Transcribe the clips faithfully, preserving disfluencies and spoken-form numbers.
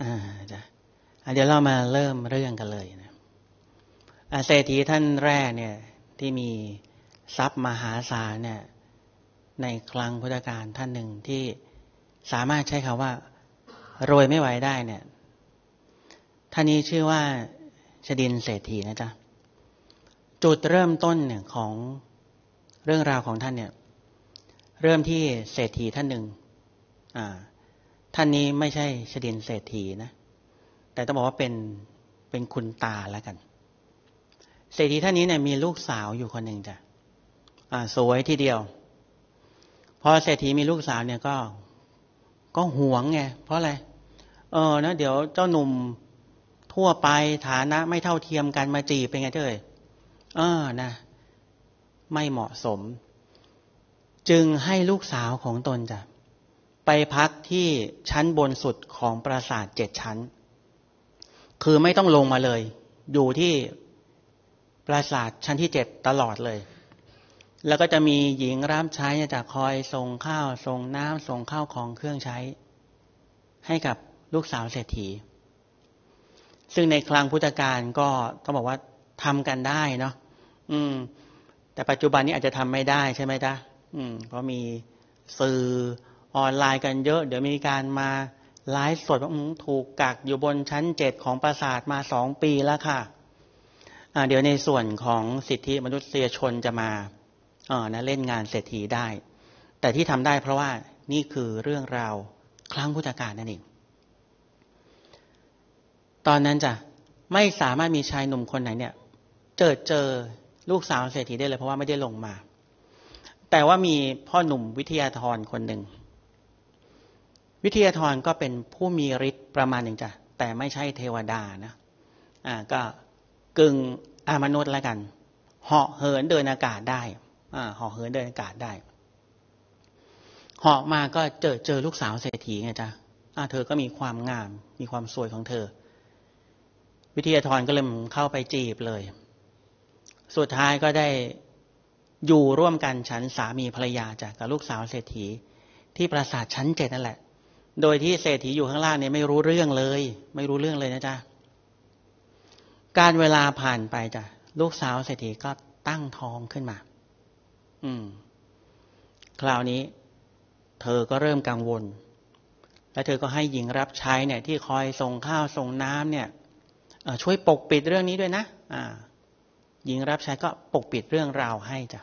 อ่าจ้ะเดี๋ยวเรามาเริ่มเรื่องกันเลยนะเศรษฐีท่านแรกเนี่ยที่มีทรัพย์มหาศาลเนี่ยในครั้งพุทธกาลท่านหนึ่งที่สามารถใช้คำว่ารวยไม่ไหวได้เนี่ยท่านนี้ชื่อว่าชดินเศรษฐีนะจ๊ะจุดเริ่มต้นเนี่ยของเรื่องราวของท่านเนี่ยเริ่มที่เศรษฐีท่านหนึ่งอ่าท่านนี้ไม่ใช่ชดินเศรษฐีนะแต่ต้องบอกว่าเป็นเป็นคุณตาแล้วกันเศรษฐีท่านนี้เนี่ยมีลูกสาวอยู่คนหนึ่งจ้ะอ่าสวยทีเดียวพอเศรษฐีมีลูกสาวเนี่ยก็ก็หวงไงเพราะอะไรเออนะเดี๋ยวเจ้าหนุ่มทั่วไปฐานะไม่เท่าเทียมกันมาจีบเป็นไงเจ้ยเออนะไม่เหมาะสมจึงให้ลูกสาวของตนจ้ะไปพักที่ชั้นบนสุดของปราสาทเจ็ดชั้นคือไม่ต้องลงมาเลยอยู่ที่ปราสาทชั้นที่เจ็ดตลอดเลยแล้วก็จะมีหญิงรับใช้จะคอยส่งข้าวส่งน้ำส่งข้าวของเครื่องใช้ให้กับลูกสาวเศรษฐีซึ่งในครั้งพุทธกาลก็ต้องบอกว่าทำกันได้เนาะอืมแต่ปัจจุบันนี้อาจจะทำไม่ได้ใช่ไหมจ๊ะอืมเพราะมีสื่อออนไลน์กันเยอะเดี๋ยวมีการมาไลฟ์สดว่าถูกกักอยู่บนชั้นเจ็ดของปราสาทมาสองปีแล้วค่ะอ่าเดี๋ยวในส่วนของสิทธิมนุษยชนจะมาเออนะเล่นงานเศรษฐีได้แต่ที่ทำได้เพราะว่านี่คือเรื่องราวครั้งพุทธกาลนั่นเองตอนนั้นจ้ะไม่สามารถมีชายหนุ่มคนไหนเนี่ยเจอเจอลูกสาวเศรษฐีได้เลยเพราะว่าไม่ได้ลงมาแต่ว่ามีพ่อหนุ่มวิทยาธรคนหนึ่งวิทยาธรก็เป็นผู้มีฤทธิ์ประมาณหนึ่งจ้ะแต่ไม่ใช่เทวดานะอ่าก็กึ่งอมนุษย์แล้วกันเหาะเหินเดินอากาศได้อ่าเหาะเหินเดินอากาศได้เหาะมาก็เจอเจอลูกสาวเศรษฐีไงจ้ะอ่าเธอก็มีความงามมีความสวยของเธอวิทยาธรก็เลยเข้าไปจีบเลยสุดท้ายก็ได้อยู่ร่วมกันฉันสามีภรรยาจ้ะกับลูกสาวเศรษฐีที่ปราสาทชั้นเจ็ดนั่นแหละโดยที่เศรษฐีอยู่ข้างล่างเนี่ยไม่รู้เรื่องเลยไม่รู้เรื่องเลยนะจ๊ะการเวลาผ่านไปจ้ะลูกสาวเศรษฐีก็ตั้งท้องขึ้นมาอืมคราวนี้เธอก็เริ่มกังวลและเธอก็ให้หญิงรับใช้เนี่ยที่คอยส่งข้าวส่งน้ำเนี่ยช่วยปกปิดเรื่องนี้ด้วยนะอ่าหญิงรับใช้ก็ปกปิดเรื่องราวให้จ้ะ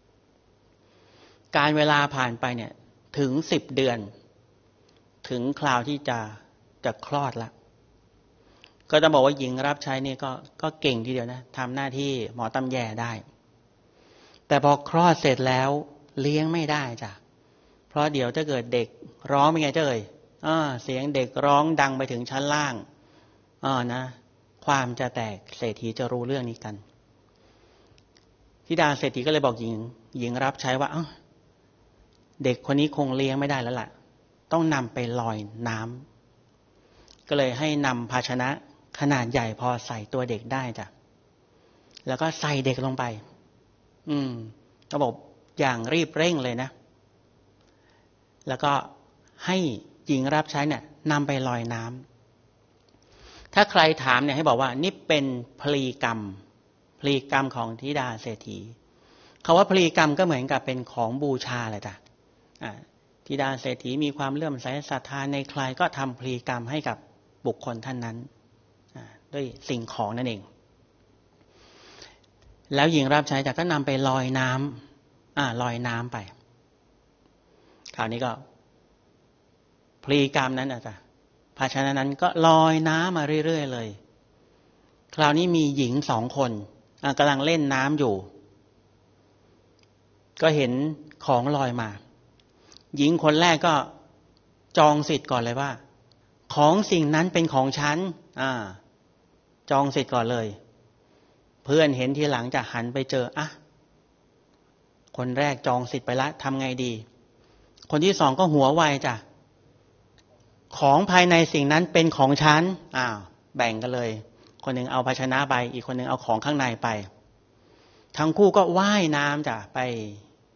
การเวลาผ่านไปเนี่ยถึงสิบเดือนถึงคราวที่จะจะคลอดละก็ต้องบอกว่าหญิงรับใช้นี่ก็ก็เก่งทีเดียวนะทำหน้าที่หมอตำแยได้แต่พอคลอดเสร็จแล้วเลี้ยงไม่ได้จ้ะเพราะเดี๋ยวถ้าเกิดเด็กร้องเป็นไงเจ้ยอ่าเสียงเด็กร้องดังไปถึงชั้นล่างอ่านะความจะแตกเศรษฐีจะรู้เรื่องนี้กันธิดาเศรษฐีก็เลยบอกหญิงหญิงรับใช้ว่าเอ้าเด็กคนนี้คงเลี้ยงไม่ได้แล้วล่ะต้องนำไปลอยน้ำก็เลยให้นำภาชนะขนาดใหญ่พอใส่ตัวเด็กได้จ้ะแล้วก็ใส่เด็กลงไปอืมก็บอกอย่างรีบเร่งเลยนะแล้วก็ให้หญิงรับใช้เนี่ยนำไปลอยน้ำถ้าใครถามเนี่ยให้บอกว่านี่เป็นพลีกรรมพลีกรรมของธิดาเศรษฐีคำว่าพลีกรรมก็เหมือนกับเป็นของบูชาเลยจ้ะธิดาเศรษฐีมีความเลื่อมใสศรัทธาในใครก็ทำพลีกรรมให้กับบุคคลท่านนั้นด้วยสิ่งของนั่นเองแล้วหญิงรับใช้จากก็นำไปลอยน้ำอ่าลอยน้ำไปคราวนี้ก็พลีกรรมนั้นอ่ะจ้ะภาชนะนั้นก็ลอยน้ำมาเรื่อยๆเลยคราวนี้มีหญิงสองคนกำลังเล่นน้ำอยู่ก็เห็นของลอยมาหญิงคนแรกก็จองสิทธิ์ก่อนเลยว่าของสิ่งนั้นเป็นของฉันอ่าจองสิทธิ์ก่อนเลยเพื่อนเห็นทีหลังจะหันไปเจออ่ะคนแรกจองสิทธิ์ไปละทำไงดีคนที่สองก็หัวไวจ้ะของภายในสิ่งนั้นเป็นของฉันอ้าวแบ่งกันเลยคนหนึ่งเอาภาชนะไปอีกคนหนึ่งเอาของข้างในไปทั้งคู่ก็ว่ายน้ำจ้ะไป